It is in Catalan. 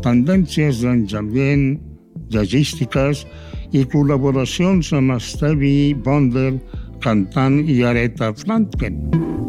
tendències d'enjambient, jazzístiques i col·laboracions amb Stevie Wonder cantant i Aretha Franklin.